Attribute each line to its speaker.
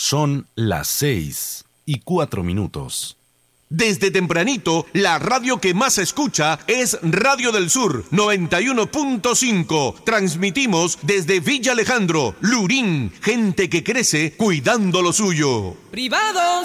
Speaker 1: Son las 6:04.
Speaker 2: Desde tempranito, la radio que más se escucha es Radio del Sur 91.5. Transmitimos desde Villa Alejandro, Lurín, gente que crece cuidando lo suyo.
Speaker 3: Privados